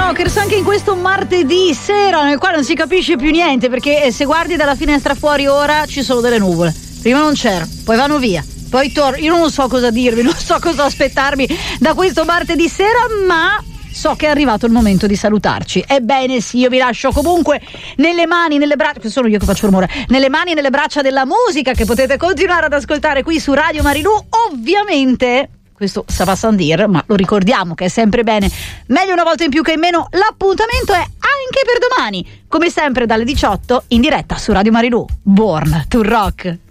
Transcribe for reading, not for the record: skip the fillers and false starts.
Rockers, anche in questo martedì sera nel quale non si capisce più niente, perché se guardi dalla finestra fuori ora ci sono delle nuvole, prima non c'era, poi vanno via, poi torno. Io non so cosa dirvi, non so cosa aspettarmi da questo martedì sera, ma so che è arrivato il momento di salutarci. Ebbene sì, io vi lascio comunque nelle mani, nelle braccia, sono io che faccio rumore, nelle mani e nelle braccia della musica che potete continuare ad ascoltare qui su Radio Marilù. Ovviamente questo sa va san dir, ma lo ricordiamo che è sempre bene, meglio una volta in più che in meno. L'appuntamento è anche per domani, come sempre dalle 18 in diretta su Radio Marilù. Born to Rock.